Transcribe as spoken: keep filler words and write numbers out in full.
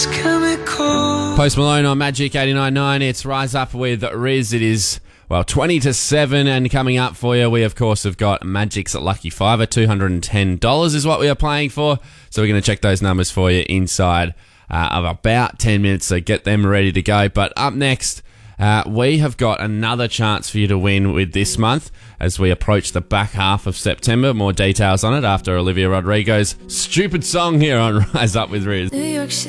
Post Malone on Magic eighty-nine point nine. It's Rise Up with Riz. It is, well, twenty to seven, and coming up for you, we, of course, have got Magic's Lucky Fiver. two hundred ten dollars is what we are playing for. So we're going to check those numbers for you inside uh, of about ten minutes, so get them ready to go. But up next, uh, we have got another chance for you to win with this month as we approach the back half of September. More details on it after Olivia Rodrigo's stupid song here on Rise Up with Riz. New York City.